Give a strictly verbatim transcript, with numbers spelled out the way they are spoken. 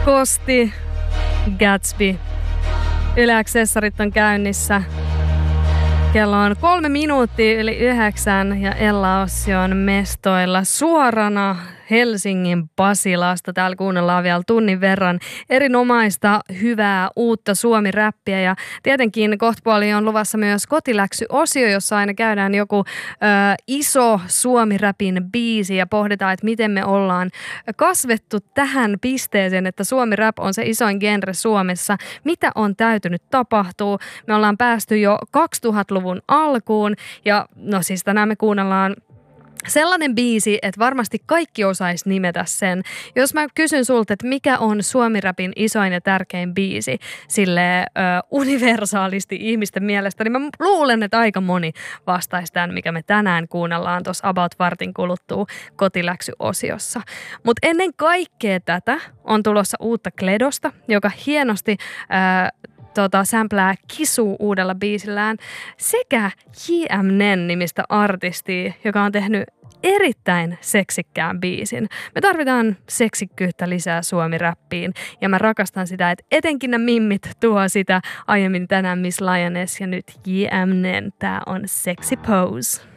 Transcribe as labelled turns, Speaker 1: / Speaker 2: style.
Speaker 1: Kosti, Gatsby. Yle Accessorit on käynnissä. Kello on kolme minuuttia yli yhdeksän ja Ella Ossi on mestoilla suorana Helsingin Pasilasta. Täällä kuunnellaan vielä tunnin verran erinomaista, hyvää, uutta suomi-räppiä. Ja tietenkin kohtapuoli on luvassa myös kotiläksy-osio, jossa aina käydään joku ö, iso suomi-räpin biisi ja pohditaan, että miten me ollaan kasvettu tähän pisteeseen, että suomi-rap on se isoin genre Suomessa. Mitä on täytynyt tapahtua? Me ollaan päästy jo kaksituhattaluvun alkuun ja no siis tänään me kuunnellaan sellainen biisi, että varmasti kaikki osais nimetä sen. Jos mä kysyn sulta, että mikä on suomi-rapin isoin ja tärkein biisi silleen ö, universaalisti ihmisten mielestä, niin mä luulen, että aika moni vastaisi tämän, mikä me tänään kuunnellaan tuossa about vartin kuluttua kotiläksy-osiossa. Mutta ennen kaikkea tätä on tulossa uutta Kledosta, joka hienosti Ö, Tota, sämplää Kisu uudella biisillään sekä J M Nen nimistä artistia, joka on tehnyt erittäin seksikkään biisin. Me tarvitaan seksikkyyttä lisää suomi-räppiin ja mä rakastan sitä, että etenkin nämä mimmit tuo sitä. Aiemmin tänään Miss Lioness ja nyt J M Nen. Tää on Sexy Pose.